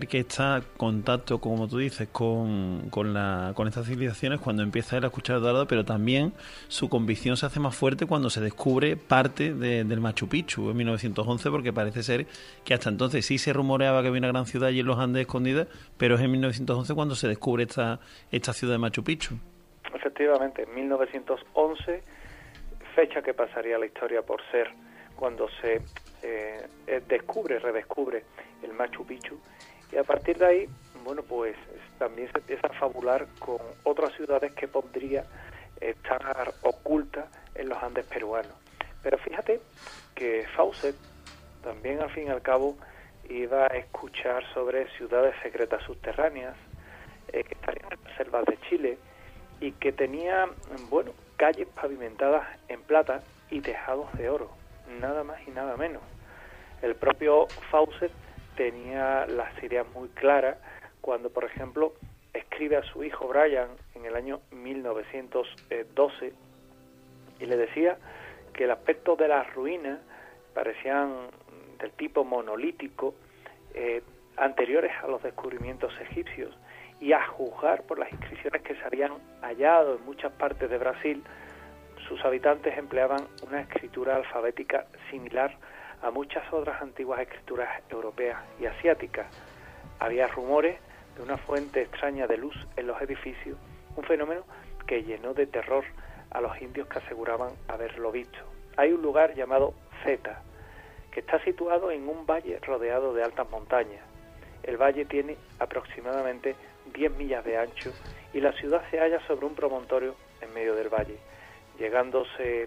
que está en contacto, como tú dices, con estas civilizaciones cuando empieza él a escuchar el dorado, pero también su convicción se hace más fuerte cuando se descubre parte del Machu Picchu en 1911, porque parece ser que hasta entonces sí se rumoreaba que había una gran ciudad allí en los Andes escondida, pero es en 1911 cuando se descubre esta ciudad de Machu Picchu. Efectivamente, en 1911, fecha que pasaría a la historia por ser cuando se redescubre el Machu Picchu. Y a partir de ahí, bueno, pues también se empieza a fabular con otras ciudades que podría estar ocultas en los Andes peruanos. Pero fíjate que Fawcett también, al fin y al cabo, iba a escuchar sobre ciudades secretas subterráneas que estarían en las selvas de Chile y que tenían, bueno, calles pavimentadas en plata y tejados de oro, nada más y nada menos. El propio Fawcett tenía las ideas muy claras cuando, por ejemplo, escribe a su hijo Brian en el año 1912 y le decía que el aspecto de las ruinas parecían del tipo monolítico, anteriores a los descubrimientos egipcios, y a juzgar por las inscripciones que se habían hallado en muchas partes de Brasil, sus habitantes empleaban una escritura alfabética similar a muchas otras antiguas escrituras europeas y asiáticas. Había rumores de una fuente extraña de luz en los edificios, un fenómeno que llenó de terror a los indios que aseguraban haberlo visto. Hay un lugar llamado Zeta, que está situado en un valle rodeado de altas montañas. El valle tiene aproximadamente 10 millas de ancho y la ciudad se halla sobre un promontorio en medio del valle, llegándose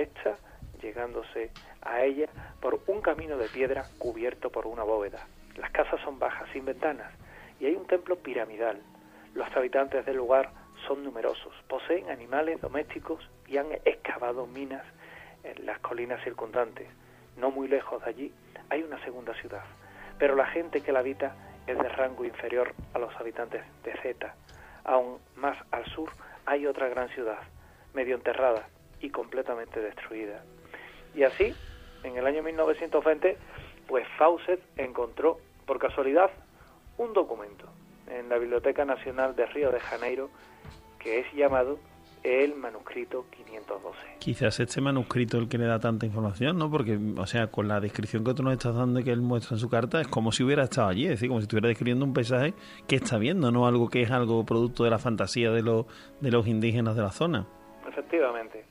a ella por un camino de piedra cubierto por una bóveda. Las casas son bajas, sin ventanas, y hay un templo piramidal. Los habitantes del lugar son numerosos, poseen animales domésticos y han excavado minas en las colinas circundantes. No muy lejos de allí hay una segunda ciudad, pero la gente que la habita es de rango inferior a los habitantes de Zeta. Aún más al sur hay otra gran ciudad, medio enterrada y completamente destruida. Y así, en el año 1920, pues Fawcett encontró, por casualidad, un documento en la Biblioteca Nacional de Río de Janeiro que es llamado el manuscrito 512. Quizás este manuscrito el que le da tanta información, ¿no? Porque, o sea, con la descripción que tú nos estás dando y que él muestra en su carta, es como si hubiera estado allí, es decir, como si estuviera describiendo un paisaje que está viendo, no algo que es algo producto de la fantasía de los indígenas de la zona. Efectivamente.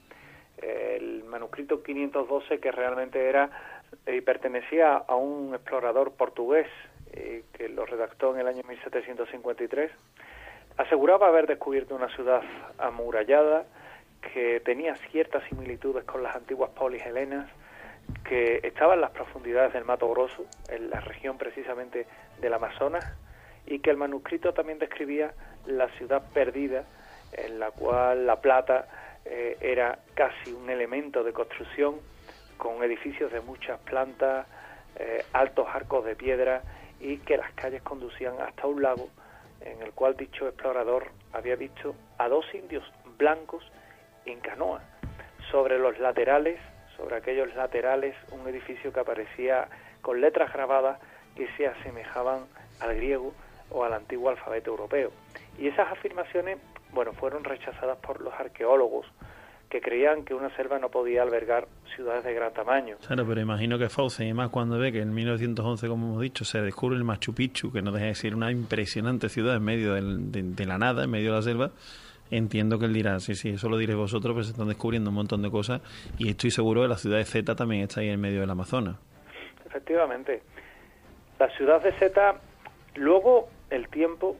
El manuscrito 512, que realmente era y pertenecía a un explorador portugués que lo redactó en el año 1753, aseguraba haber descubierto una ciudad amurallada que tenía ciertas similitudes con las antiguas polis helenas, que estaba en las profundidades del Mato Grosso, en la región precisamente del Amazonas, y que el manuscrito también describía la ciudad perdida, en la cual la plata era casi un elemento de construcción, con edificios de muchas plantas, altos arcos de piedra, y que las calles conducían hasta un lago en el cual dicho explorador había visto a dos indios blancos en canoa. Sobre aquellos laterales, un edificio que aparecía con letras grabadas que se asemejaban al griego o al antiguo alfabeto europeo. Y esas afirmaciones, bueno, fueron rechazadas por los arqueólogos, que creían que una selva no podía albergar ciudades de gran tamaño. Claro, pero imagino que Fawcett, y más cuando ve que en 1911, como hemos dicho, se descubre el Machu Picchu, que no deja de ser una impresionante ciudad en medio de la nada, en medio de la selva, entiendo que él dirá, sí, eso lo diréis vosotros, pero se están descubriendo un montón de cosas, y estoy seguro que la ciudad de Zeta también está ahí en medio del Amazonas. Efectivamente. La ciudad de Zeta, luego el tiempo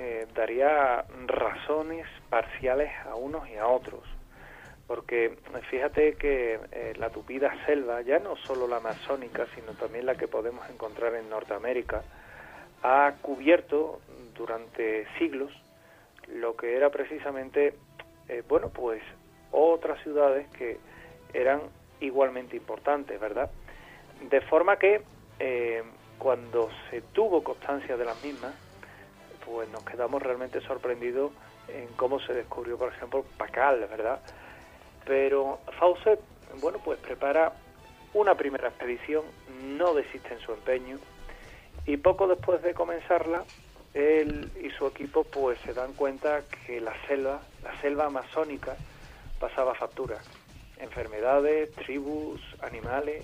daría razones parciales a unos y a otros. Porque fíjate que la tupida selva, ya no solo la amazónica, sino también la que podemos encontrar en Norteamérica, ha cubierto durante siglos lo que era precisamente, pues otras ciudades que eran igualmente importantes, ¿verdad? De forma que cuando se tuvo constancia de las mismas, pues nos quedamos realmente sorprendidos en cómo se descubrió, por ejemplo, Pacal, ¿verdad? Pero Fawcett, pues prepara una primera expedición, no desiste en su empeño Y poco después de comenzarla, él y su equipo pues se dan cuenta que la selva amazónica pasaba factura. Enfermedades, tribus, animales,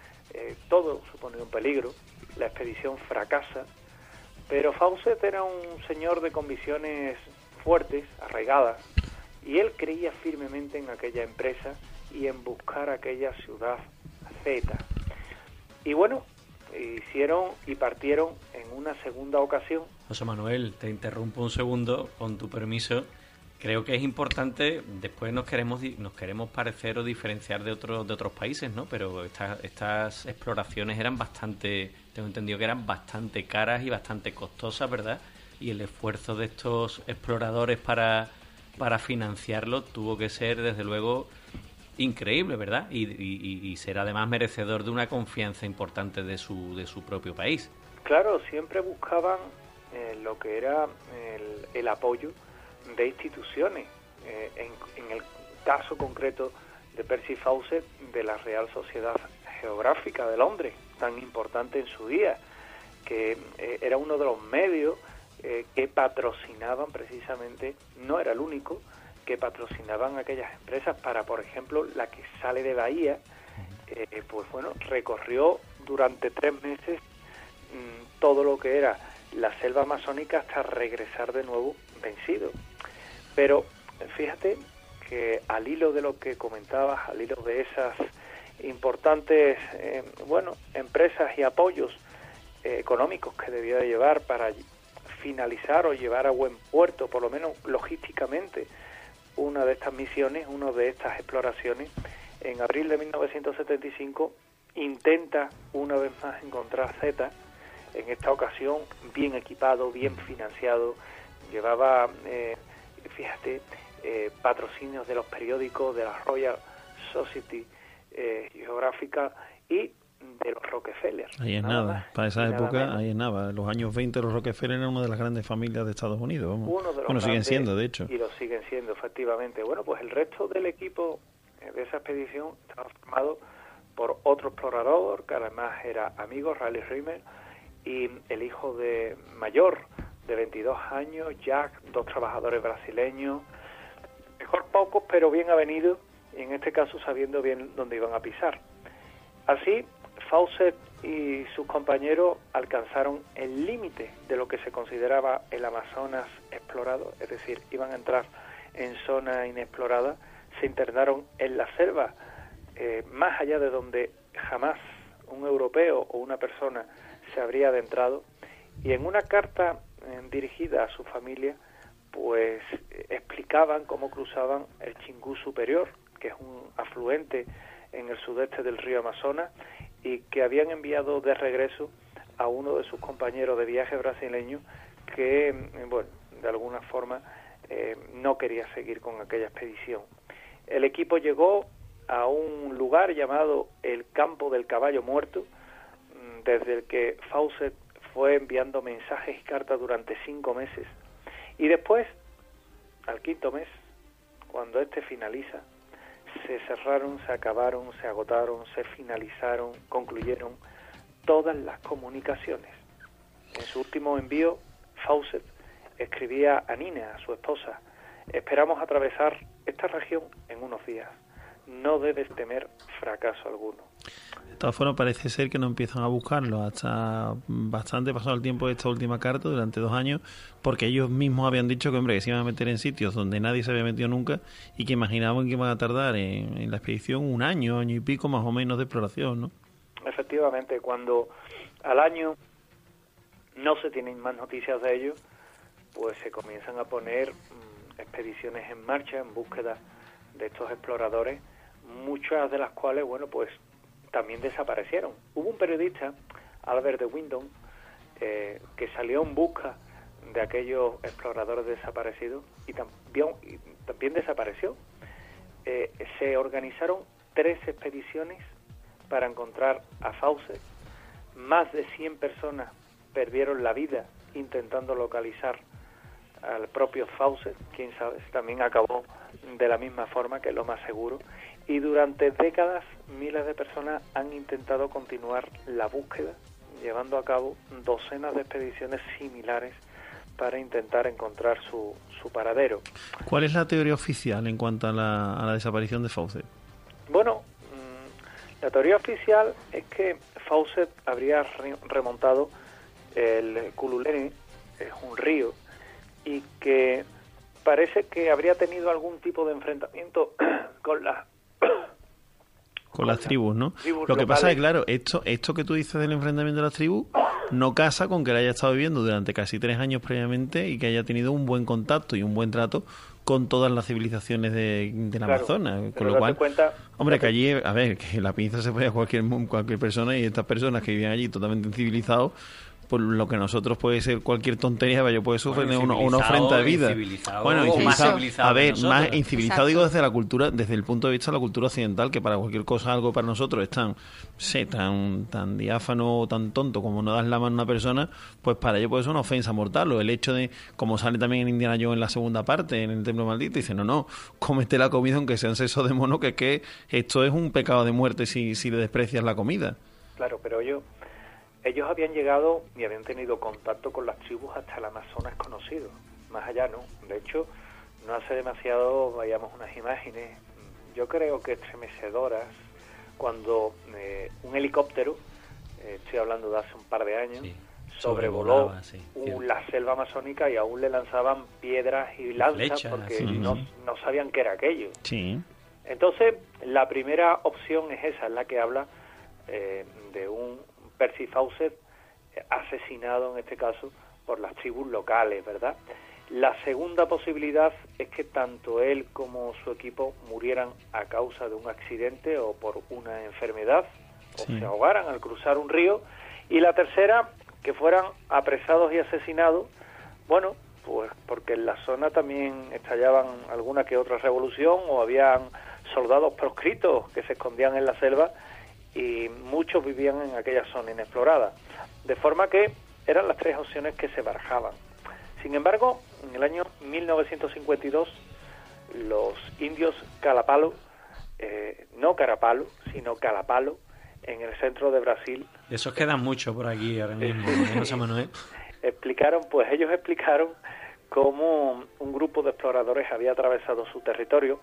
todo suponía un peligro. La expedición fracasa, pero Fawcett era un señor de convicciones fuertes, arraigadas, y él creía firmemente en aquella empresa y en buscar aquella ciudad Z. Y bueno, hicieron y partieron en una segunda ocasión. José Manuel, te interrumpo un segundo, con tu permiso. Creo que es importante, después nos queremos parecer o diferenciar de otros países, ¿no? Pero estas exploraciones eran bastante, tengo entendido que eran bastante caras y bastante costosas, ¿verdad? Y el esfuerzo de estos exploradores para financiarlo tuvo que ser, desde luego, increíble, ¿verdad? Y ser además merecedor de una confianza importante de su propio país. Claro, siempre buscaban lo que era el apoyo de instituciones, en el caso concreto de Percy Fawcett, de la Real Sociedad Geográfica de Londres, tan importante en su día, que era uno de los medios que patrocinaban precisamente, no era el único, que patrocinaban aquellas empresas para, por ejemplo, la que sale de Bahía, pues bueno, recorrió durante 3 meses todo lo que era la selva amazónica hasta regresar de nuevo vencido. Pero fíjate que al hilo de lo que comentabas, al hilo de esas importantes empresas y apoyos económicos que debía de llevar para finalizar o llevar a buen puerto, por lo menos logísticamente, una de estas misiones, una de estas exploraciones, en abril de 1975 intenta una vez más encontrar Z, en esta ocasión bien equipado, bien financiado, llevaba patrocinios de los periódicos, de la Royal Society Geográfica y de los Rockefeller. Ahí es nada. Para esa época, ahí es nada. En los años 20 los Rockefeller eran una de las grandes familias de Estados Unidos. Vamos. Uno de los bueno, siguen siendo, de hecho. Y lo siguen siendo, efectivamente. Bueno, pues el resto del equipo de esa expedición estaba formado por otro explorador, que además era amigo, Raleigh Rimmer, y el hijo mayor, de 22 años, Jack, 2 trabajadores brasileños, mejor pocos, pero bien avenidos, y en este caso sabiendo bien dónde iban a pisar. Así, Fawcett y sus compañeros alcanzaron el límite de lo que se consideraba el Amazonas explorado, es decir, iban a entrar en zona inexplorada, se internaron en la selva, más allá de donde jamás un europeo o una persona se habría adentrado, y en una carta dirigida a su familia, pues explicaban cómo cruzaban el Chingú Superior, que es un afluente en el sudeste del río Amazonas, y que habían enviado de regreso a uno de sus compañeros de viaje brasileños que, de alguna forma no quería seguir con aquella expedición. El equipo llegó a un lugar llamado el Campo del Caballo Muerto, desde el que Fawcett fue enviando mensajes y cartas durante 5 meses. Y después, al 5.º mes, cuando este finaliza, se cerraron, se acabaron, se agotaron, se finalizaron, concluyeron todas las comunicaciones. En su último envío, Fawcett escribía a Nina, a su esposa: esperamos atravesar esta región en unos días. No debes temer fracaso alguno. De todas formas, parece ser que no empiezan a buscarlo hasta bastante pasado el tiempo de esta última carta, durante 2 años, porque ellos mismos habían dicho que, que se iban a meter en sitios donde nadie se había metido nunca y que imaginaban que iban a tardar en la expedición 1 año, año y pico más o menos de exploración, ¿no? Efectivamente, cuando al año no se tienen más noticias de ellos, pues se comienzan a poner expediciones en marcha en búsqueda de estos exploradores, muchas de las cuales, pues también desaparecieron. Hubo un periodista, Albert de Windom, que salió en busca de aquellos exploradores desaparecidos y también desapareció. Se organizaron 3 expediciones para encontrar a Fawcett. Más de 100 personas perdieron la vida intentando localizar al propio Fawcett, quién sabe si también acabó de la misma forma, que es lo más seguro. Y durante décadas miles de personas han intentado continuar la búsqueda llevando a cabo docenas de expediciones similares para intentar encontrar su paradero. ¿Cuál es la teoría oficial en cuanto a la desaparición de Fawcett? Bueno, la teoría oficial es que Fawcett habría remontado el Cululene, es un río, y que parece que habría tenido algún tipo de enfrentamiento con las tribus, ¿no? Tribus Lo que locales. pasa es que, claro, esto que tú dices del enfrentamiento de las tribus no casa con que él haya estado viviendo durante casi 3 años previamente y que haya tenido un buen contacto y un buen trato con todas las civilizaciones del Claro, Amazonas. Con lo date cual, cuenta, hombre, que allí, a ver, que la pinza se puede a cualquier persona, y estas personas que vivían allí totalmente incivilizados, por lo que nosotros puede ser cualquier tontería, yo puedo sufrir una ofrenda de vida. Bueno, incivilizado a ver, que más nosotros. incivilizado Exacto. digo desde la cultura, desde el punto de vista de la cultura occidental, que para cualquier cosa, algo para nosotros es tan diáfano o tan tonto como no das la mano a una persona, pues para ello puede ser una ofensa mortal. O el hecho de, como sale también en Indiana Jones en la segunda parte, en el Templo Maldito, dice, no, cómete la comida aunque sean sesos de mono, que es que esto es un pecado de muerte si le desprecias la comida. claro, pero ellos habían llegado y habían tenido contacto con las tribus hasta el Amazonas conocido. Más allá no. De hecho, no hace demasiado veíamos unas imágenes, yo creo que estremecedoras, cuando un helicóptero, estoy hablando de hace un par de años, Sí, sobrevoló sobrevolaba, sí, cierto. la selva amazónica y aún le lanzaban piedras y lanzas Flechas, porque sí. no sabían qué era aquello. Sí. Entonces, la primera opción es esa, es la que habla de un Percy Fawcett asesinado, en este caso, por las tribus locales, ¿verdad? La segunda posibilidad es que tanto él como su equipo murieran a causa de un accidente o por una enfermedad, Sí. o se ahogaran al cruzar un río. Y la tercera, que fueran apresados y asesinados, bueno, pues porque en la zona también estallaban alguna que otra revolución o habían soldados proscritos que se escondían en la selva y muchos vivían en aquella zona inexplorada. De forma que eran las 3 opciones que se barajaban. Sin embargo, en el año 1952, los indios Calapalo, no Carapalo, sino Calapalo, en el centro de Brasil, De esos quedan mucho por aquí ahora mismo, José Manuel. ellos explicaron cómo un grupo de exploradores había atravesado su territorio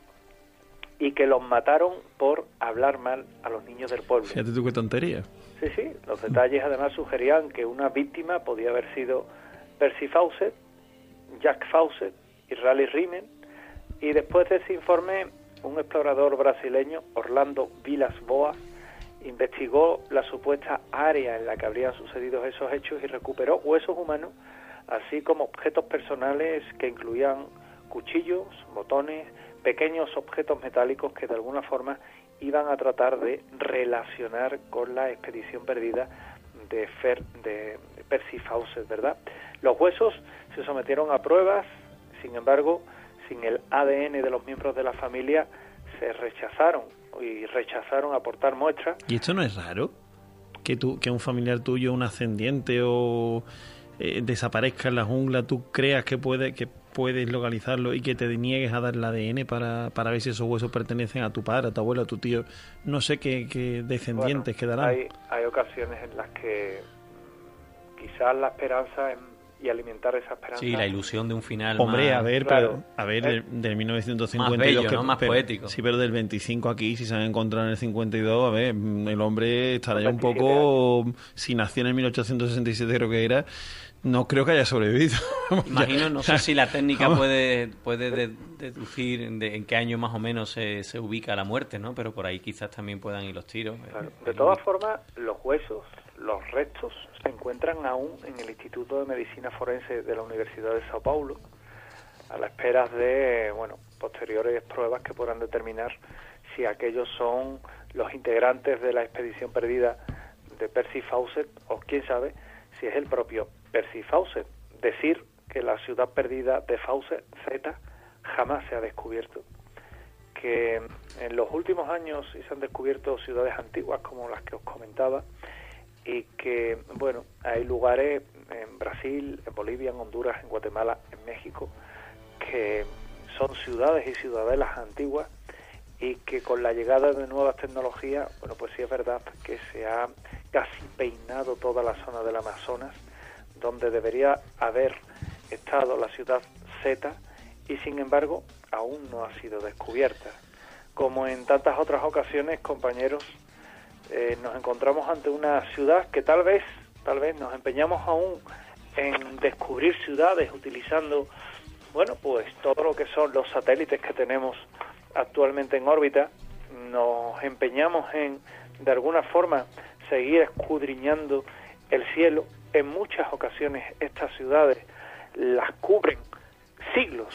y que los mataron por hablar mal a los niños del pueblo. Fíjate tú qué tontería. Sí, los detalles además sugerían que una víctima podía haber sido Percy Fawcett, Jack Fawcett y Raleigh Rimen, y después de ese informe, un explorador brasileño, Orlando Vilas Boas, investigó la supuesta área en la que habrían sucedido esos hechos y recuperó huesos humanos, así como objetos personales que incluían cuchillos, botones, pequeños objetos metálicos que de alguna forma iban a tratar de relacionar con la expedición perdida de Percy Fawcett, ¿verdad? Los huesos se sometieron a pruebas, sin embargo, sin el ADN de los miembros de la familia, se rechazaron aportar muestras. ¿Y esto no es raro? Que un familiar tuyo, un ascendiente o desaparezca en la jungla, tú creas que puedes localizarlo y que te niegues a dar el ADN para ver si esos huesos pertenecen a tu padre, a tu abuelo, a tu tío. No sé qué descendientes quedarán. Hay ocasiones en las que quizás la esperanza y alimentar esa esperanza. Sí, la ilusión de un final Hombre, más... a ver, claro. del 1952... Más bello, ¿no? Más poético. Sí, pero del 25 aquí, si se han encontrado en el 52, a ver, el hombre estará ya un 27 poco... Si nació en el 1867, creo que era, no creo que haya sobrevivido. Imagino, no sé si la técnica puede deducir en qué año más o menos se ubica la muerte, ¿no? Pero por ahí quizás también puedan ir los tiros. Claro. De todas formas, los huesos, los restos, se encuentran aún en el Instituto de Medicina Forense de la Universidad de Sao Paulo, a la espera de, posteriores pruebas que puedan determinar si aquellos son los integrantes de la expedición perdida de Percy Fawcett, o quién sabe si es el propio Percy Fawcett. Decir que la ciudad perdida de Fawcett, Z, jamás se ha descubierto. Que en los últimos años sí se han descubierto ciudades antiguas como las que os comentaba, y que, hay lugares en Brasil, en Bolivia, en Honduras, en Guatemala, en México, que son ciudades y ciudadelas antiguas y que con la llegada de nuevas tecnologías, bueno, pues sí es verdad que se ha casi peinado toda la zona del Amazonas, donde debería haber estado la ciudad Z, y sin embargo aún no ha sido descubierta. Como en tantas otras ocasiones, compañeros, nos encontramos ante una ciudad que tal vez nos empeñamos aún en descubrir ciudades utilizando, bueno, pues todo lo que son los satélites que tenemos actualmente en órbita. Nos empeñamos en, de alguna forma, seguir escudriñando el cielo. En muchas ocasiones estas ciudades las cubren siglos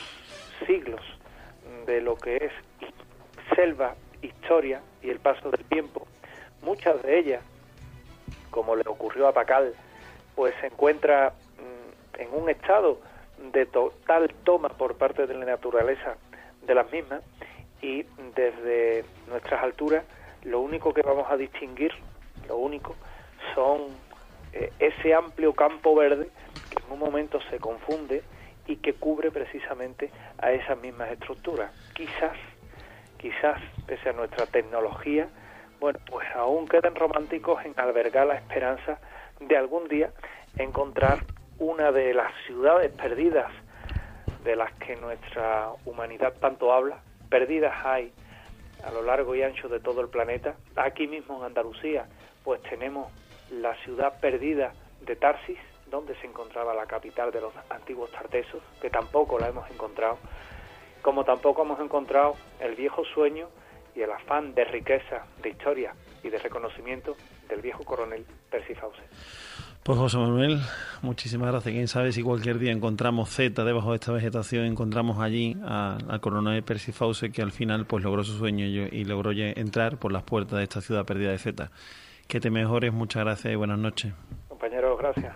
de lo que es selva, historia y el paso del tiempo. Muchas de ellas, como le ocurrió a Pacal, pues se encuentra en un estado de total toma por parte de la naturaleza de las mismas, y desde nuestras alturas lo único que vamos a distinguir, son ese amplio campo verde que en un momento se confunde y que cubre precisamente a esas mismas estructuras. Quizás, pese a nuestra tecnología, bueno, pues aún queden románticos en albergar la esperanza de algún día encontrar una de las ciudades perdidas de las que nuestra humanidad tanto habla. Perdidas hay a lo largo y ancho de todo el planeta. Aquí mismo en Andalucía, pues tenemos la ciudad perdida de Tarsis, donde se encontraba la capital de los antiguos tartesos, que tampoco la hemos encontrado, como tampoco hemos encontrado el viejo sueño y el afán de riqueza, de historia y de reconocimiento del viejo coronel Percy Fawcett. Pues José Manuel, muchísimas gracias. Quién sabe si cualquier día encontramos Z debajo de esta vegetación, encontramos allí al coronel Percy Fawcett, que al final pues logró su sueño y logró entrar por las puertas de esta ciudad perdida de Z. Que te mejores, muchas gracias y buenas noches. Compañeros, gracias.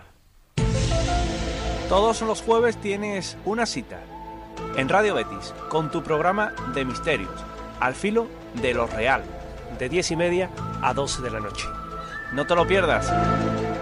Todos los jueves tienes una cita en Radio Betis con tu programa de misterios, Al filo de lo real, de 10:30 a 12 de la noche. No te lo pierdas.